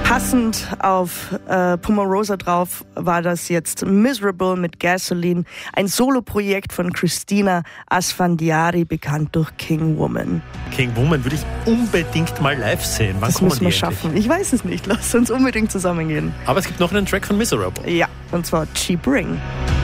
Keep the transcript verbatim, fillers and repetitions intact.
Passend auf äh, Pumarosa drauf war das jetzt Miserable mit Gasoline, ein Soloprojekt von Christina Asfandiari, bekannt durch King Woman. King Woman würde ich unbedingt mal live sehen. Wann das müssen wir schaffen. Ich weiß es nicht. Lass uns unbedingt zusammengehen. Aber es gibt noch einen Track von Miserable. Ja, und zwar Cheap Ring.